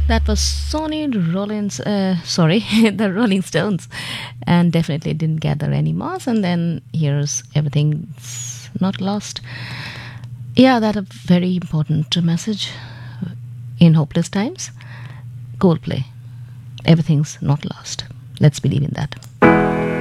That was Sonny Rollins, sorry, the Rolling Stones, and definitely didn't gather any moss. And then here's Everything's Not Lost. Yeah, that a very important message in hopeless times. Coldplay, Everything's Not Lost. Let's believe in that.